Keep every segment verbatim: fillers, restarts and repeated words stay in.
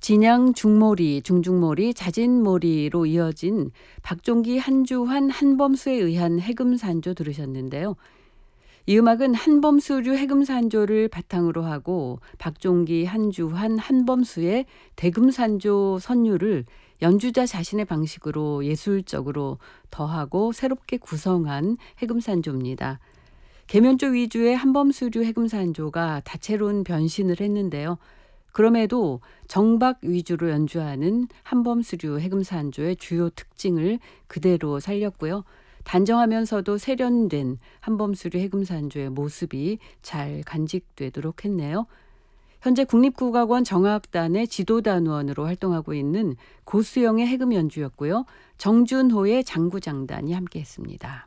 진양 중몰이, 중중몰이, 자진몰이로 이어진 박종기, 한주환, 한범수에 의한 해금산조 들으셨는데요. 이 음악은 한범수류 해금산조를 바탕으로 하고 박종기, 한주환, 한범수의 대금산조 선율을 연주자 자신의 방식으로 예술적으로 더하고 새롭게 구성한 해금산조입니다. 계면조 위주의 한범수류 해금산조가 다채로운 변신을 했는데요. 그럼에도 정박 위주로 연주하는 한범수류 해금산조의 주요 특징을 그대로 살렸고요. 단정하면서도 세련된 한범수류 해금산조의 모습이 잘 간직되도록 했네요. 현재 국립국악원 정악단의 지도단원으로 활동하고 있는 고수영의 해금 연주였고요. 정준호의 장구장단이 함께했습니다.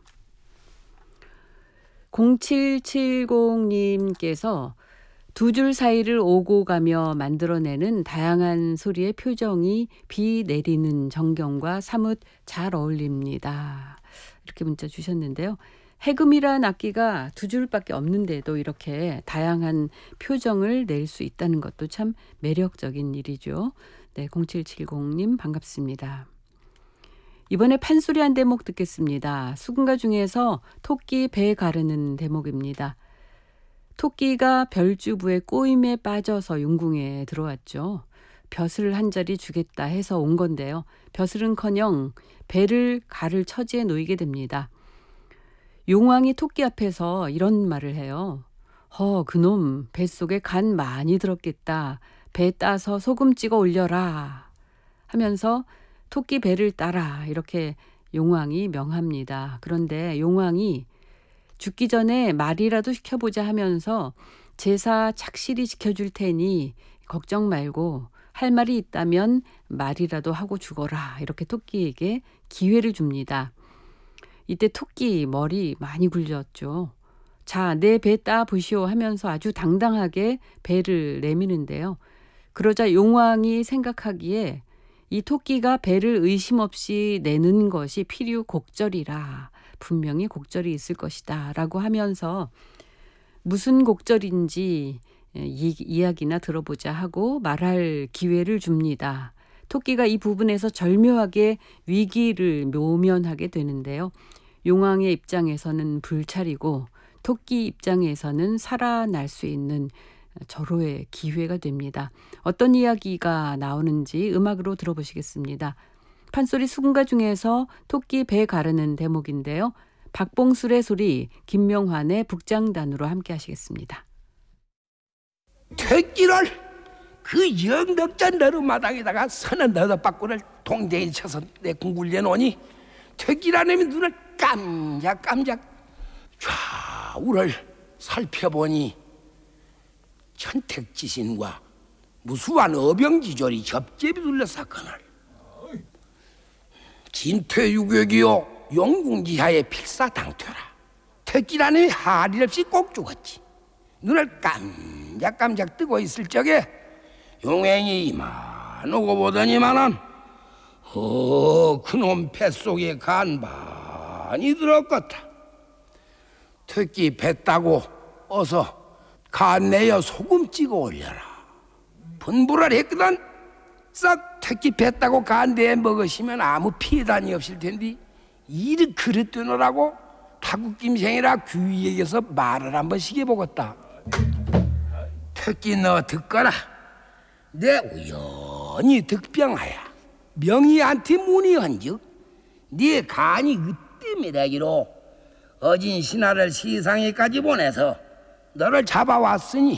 공칠칠공님께서 두 줄 사이를 오고 가며 만들어내는 다양한 소리의 표정이 비 내리는 정경과 사뭇 잘 어울립니다. 이렇게 문자 주셨는데요. 해금이란 악기가 두 줄밖에 없는데도 이렇게 다양한 표정을 낼 수 있다는 것도 참 매력적인 일이죠. 네, 공칠칠공님 반갑습니다. 이번에 판소리 한 대목 듣겠습니다. 수군가 중에서 토끼 배 가르는 대목입니다. 토끼가 별주부의 꼬임에 빠져서 용궁에 들어왔죠. 벼슬 한 자리 주겠다 해서 온 건데요. 벼슬은커녕 배를 가를 처지에 놓이게 됩니다. 용왕이 토끼 앞에서 이런 말을 해요. 허, 그놈 뱃속에 간 많이 들었겠다. 배 따서 소금 찍어 올려라 하면서 토끼 배를 따라 이렇게 용왕이 명합니다. 그런데 용왕이 죽기 전에 말이라도 시켜보자 하면서 제사 착실히 지켜줄 테니 걱정 말고 할 말이 있다면 말이라도 하고 죽어라 이렇게 토끼에게 기회를 줍니다. 이때 토끼 머리 많이 굴렸죠. 자, 내 배 따 보시오 하면서 아주 당당하게 배를 내미는데요. 그러자 용왕이 생각하기에 이 토끼가 배를 의심 없이 내는 것이 필요 곡절이라 분명히 곡절이 있을 것이다 라고 하면서 무슨 곡절인지 이, 이야기나 들어보자 하고 말할 기회를 줍니다. 토끼가 이 부분에서 절묘하게 위기를 모면하게 되는데요. 용왕의 입장에서는 불찰이고 토끼 입장에서는 살아날 수 있는 절호의 기회가 됩니다. 어떤 이야기가 나오는지 음악으로 들어보시겠습니다. 판소리 수군가 중에서 토끼 배 가르는 대목인데요. 박봉술의 소리, 김명환의 북장단으로 함께 하시겠습니다. 퇴끼를 그 영덕전 너름마당에다가 서른다섯 바퀴를 동댕이 쳐서 내 궁굴려 놓으니 퇴끼라는 눈을 깜짝깜짝 좌우를 살펴보니 천택지신과 무수한 어병지졸이 접제비 둘러 사건을 진퇴유격이요 용궁지하에 필사당퇴라. 퇴끼라는 할일 없이 꼭 죽었지. 눈을 깜짝깜짝 뜨고 있을 적에 용행이 이만 오고 보더니만은 어 그놈 뱃속에 간 많이 들었겠다. 퇴끼 뱉다고 어서 간 내어 소금 찍어 올려라. 분부를 했거든. 썩 퇴끼 뱉다고 간 내에 먹으시면 아무 피해단이 없을 텐데 이를 그릇 뜨느라고 타국김생이라 귀에게서 말을 한번 시켜보겠다. 퇴끼 너 듣거라. 내 우연히 득병하야 명희한테 문의한즉 네 간이 으뜸이 되기로 어진 신하를 시상에까지 보내서 너를 잡아왔으니